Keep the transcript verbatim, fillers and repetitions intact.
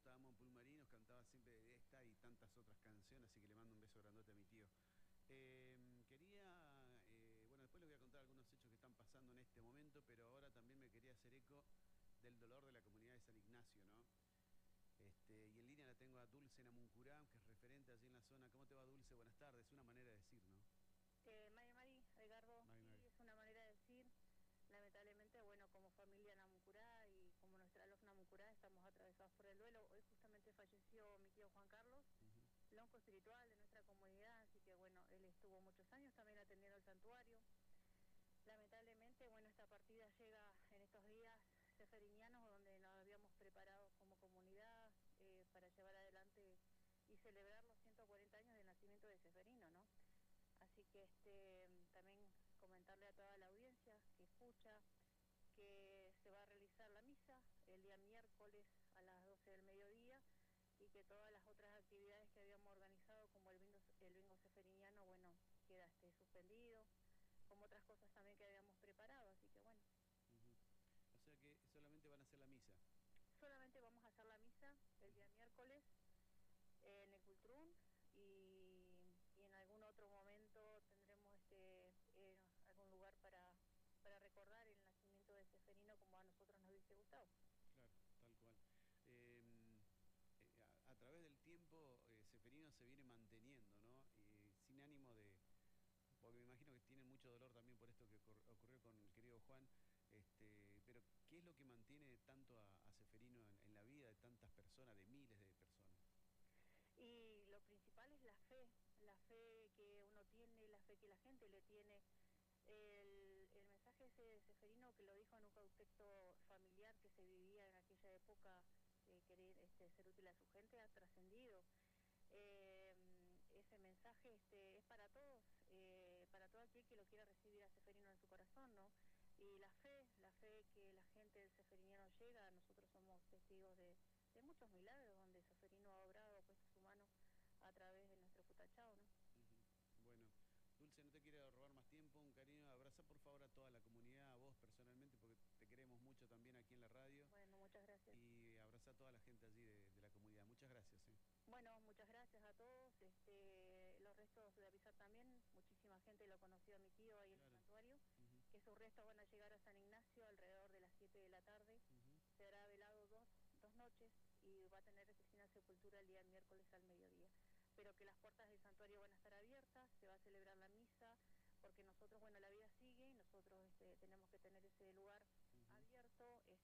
estábamos en Pulmarí, nos cantaba siempre de esta y tantas otras canciones, así que le mando un beso grandote a mi tío. Eh, quería, eh, bueno, después les voy a contar algunos hechos que están pasando en este momento, pero ahora también me quería hacer eco del dolor de la comunidad de San Ignacio, ¿no? Este, y en línea la tengo a Dulce Namuncurá, que es referente allí en la zona. ¿Cómo te va, Dulce? Buenas tardes. Una manera de decir, ¿no? Eh, Mari Mari, Edgardo, Mari, sí, Mari. es una manera de decir. Lamentablemente, bueno, como familia Namuncurá y como nuestra L O F Namuncurá estamos atravesados por el duelo. Hoy justamente falleció mi tío Juan Carlos, Ujú. lonco espiritual de nuestra comunidad, así que bueno, él estuvo muchos años también atendiendo el santuario. Lamentablemente, bueno, esta partida llega en estos días seferinianos donde nos habíamos preparado como comunidad eh, para llevar adelante y celebrar los ciento cuarenta años del nacimiento de Seferino, ¿no? Así que este también comentarle a toda la audiencia que escucha que se va a realizar la misa el día miércoles a las doce del mediodía y que todas las otras actividades que habíamos organizado como el bingo, el bingo seferiniano, bueno, queda este suspendido, como otras cosas también que habíamos preparado, así que bueno. Ujú. O sea que solamente van a hacer la misa. Solamente vamos a hacer la misa el día Ujú. miércoles eh, en el Cultrún y, y en algún otro momento tendremos este eh, algún lugar para, para recordar el nacimiento de Seferino como a nosotros nos hubiese gustado. Claro, tal cual. Eh, eh, a, a través del tiempo, eh, Seferino se viene manteniendo, ¿no? Y sin ánimo de, porque me imagino que tienen mucho dolor también por esto que ocur- ocurrió con el querido Juan, este, pero ¿qué es lo que mantiene tanto a, a Seferino en, en la vida de tantas personas, de miles de personas? Y lo principal es la fe, la fe que uno tiene, la fe que la gente le tiene. El, el mensaje ese de Seferino que lo dijo en un contexto familiar que se vivía en aquella época, eh, querer este, ser útil a su gente, ha trascendido. Eh, ese mensaje este, es para todos, eh, para todo aquel que lo quiera recibir a Seferino en su corazón, ¿no? Y la fe, la fe que la gente del seferiniano llega, nosotros somos testigos de, de muchos milagros donde Seferino ha obrado, ha puesto su mano a través de nuestro futachao, ¿no? Ujú. Bueno, Dulce, no te quiero robar más tiempo, un cariño, abraza por favor a toda la comunidad, a vos personalmente, porque te queremos mucho también aquí en la radio, Bueno, muchas gracias. y abraza a toda la gente allí de, de la comunidad. Muchas gracias, ¿eh? Bueno, muchas gracias a todos. Este, los restos de avisar también, muchísima gente lo conoció a mi tío ahí en el Claro. santuario, Ujú. que sus restos van a llegar a San Ignacio alrededor de las siete de la tarde. Ujú. Será velado dos, dos noches y va a tener Cristina Sepultura el día miércoles al mediodía. Pero que las puertas del santuario van a estar abiertas, se va a celebrar la misa, porque nosotros, bueno, la